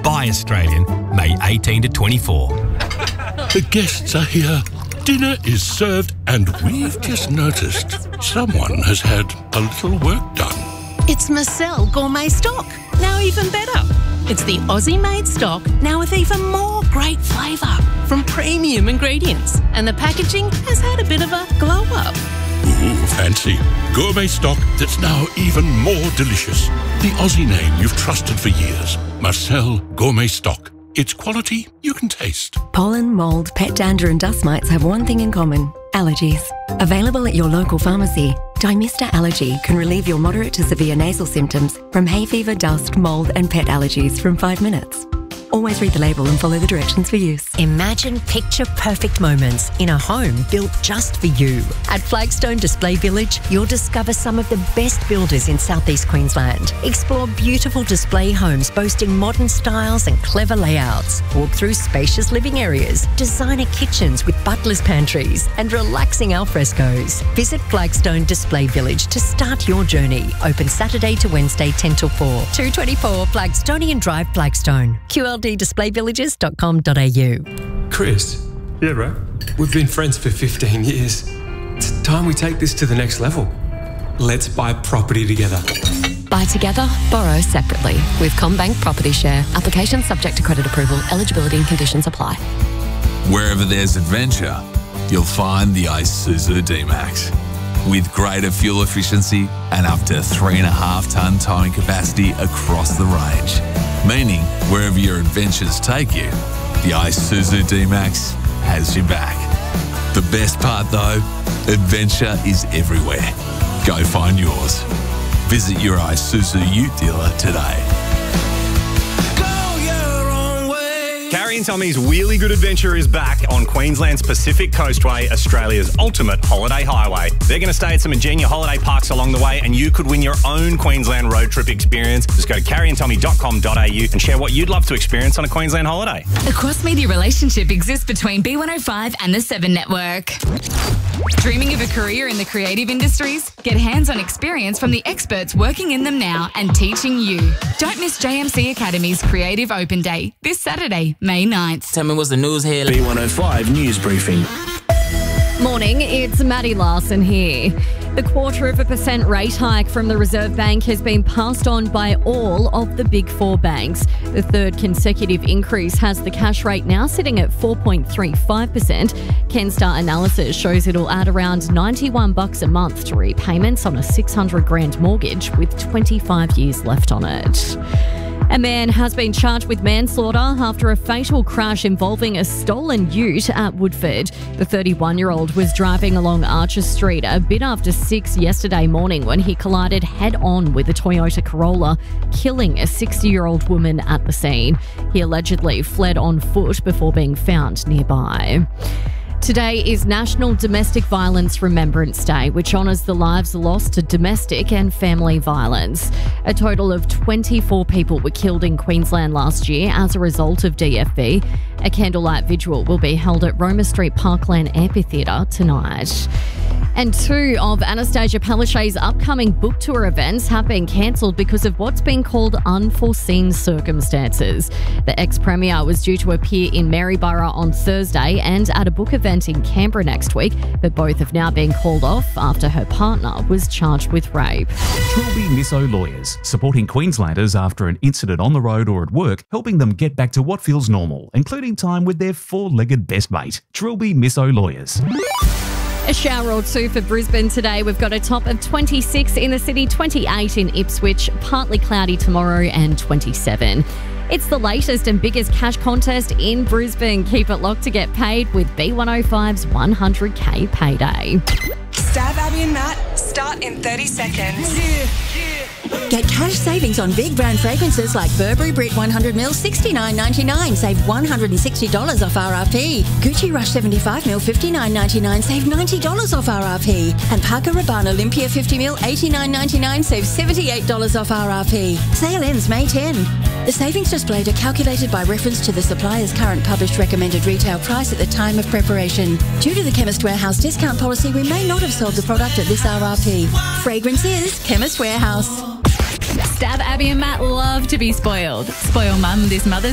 Buy Australian, May 18 to 24. The guests are here. Dinner is served, and we've just noticed someone has had a little work done. It's Marcel Gourmet Stock, now even better. It's the Aussie-made stock, now with even more great flavour from premium ingredients. And the packaging has had a bit of a glow-up. Ooh, fancy. Gourmet stock that's now even more delicious. The Aussie name you've trusted for years. Marcel Gourmet Stock. It's quality you can taste. Pollen, mould, pet dander and dust mites have one thing in common: allergies. Available at your local pharmacy, Dymista Allergy can relieve your moderate to severe nasal symptoms from hay fever, dust, mould and pet allergies from 5 minutes. Always read the label and follow the directions for use. Imagine picture-perfect moments in a home built just for you. At Flagstone Display Village, you'll discover some of the best builders in southeast Queensland. Explore beautiful display homes boasting modern styles and clever layouts. Walk through spacious living areas, designer kitchens with butler's pantries, and relaxing alfrescos. Visit Flagstone Display Village to start your journey. Open Saturday to Wednesday 10 till 4. 224 Flagstonian Drive, Flagstone. QLDdisplayvillages.com.au. Chris. Yeah, bro? We've been friends for 15 years. It's time we take this to the next level. Let's buy property together. Buy together, borrow separately. With CommBank Property Share. Application subject to credit approval. Eligibility and conditions apply. Wherever there's adventure, you'll find the Isuzu D-Max. With greater fuel efficiency and up to 3.5 tonne towing capacity across the range. Meaning, wherever your adventures take you, the Isuzu D-Max has your back. The best part though, adventure is everywhere. Go find yours. Visit your Isuzu Ute dealer today. Carrie and Tommy's Wheelie Good Adventure is back on Queensland's Pacific Coastway, Australia's ultimate holiday highway. They're going to stay at some ingenious holiday parks along the way, and you could win your own Queensland road trip experience. Just go to carrieandtommy.com.au and share what you'd love to experience on a Queensland holiday. A cross-media relationship exists between B105 and the 7 Network. Dreaming of a career in the creative industries? Get hands-on experience from the experts working in them now and teaching you. Don't miss JMC Academy's Creative Open Day this Saturday, May 9th. Tell me what's the news here. B105 News Briefing. Morning, it's Maddie Larson here. The 0.25% rate hike from the Reserve Bank has been passed on by all of the big four banks. The third consecutive increase has the cash rate now sitting at 4.35%. Kenstar analysis shows it'll add around $91 a month to repayments on a $600,000 mortgage with 25 years left on it. A man has been charged with manslaughter after a fatal crash involving a stolen ute at Woodford. The 31-year-old was driving along Archer Street a bit after 6 yesterday morning when he collided head-on with a Toyota Corolla, killing a 60-year-old woman at the scene. He allegedly fled on foot before being found nearby. Today is National Domestic Violence Remembrance Day, which honours the lives lost to domestic and family violence. A total of 24 people were killed in Queensland last year as a result of DFV. A candlelight vigil will be held at Roma Street Parkland Amphitheatre tonight. And 2 of Anastasia Palaszczuk's upcoming book tour events have been cancelled because of what's been called unforeseen circumstances. The ex-premier was due to appear in Maryborough on Thursday and at a book event in Canberra next week, but both have now been called off after her partner was charged with rape. Trilby Misso Lawyers, supporting Queenslanders after an incident on the road or at work, helping them get back to what feels normal, including time with their four-legged best mate. Trilby Misso Lawyers. A shower or two for Brisbane today. We've got a top of 26 in the city, 28 in Ipswich, partly cloudy tomorrow and 27. It's the latest and biggest cash contest in Brisbane. Keep it locked to get paid with B105's 100K payday. Stab Abby and Matt, start in 30 seconds. Get cash savings on big brand fragrances like Burberry Brit 100ml $69.99, save $160 off RRP. Gucci Rush 75ml $59.99, save $90 off RRP. And Paco Rabanne Olympia 50ml $89.99, save $78 off RRP. Sale ends May 10. The savings displayed are calculated by reference to the supplier's current published recommended retail price at the time of preparation. Due to the Chemist Warehouse discount policy, we may not have sold the product at this RRP. Fragrance is Chemist Warehouse. Stab Abby and Matt love to be spoiled. Spoil Mum this Mother's